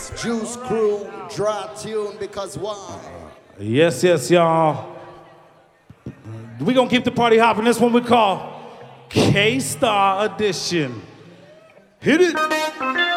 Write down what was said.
It's Juice Crew, draw tune, because why? Yes, yes, y'all. We gonna keep the party hopping. This one we call K-Star Edition. Hit it.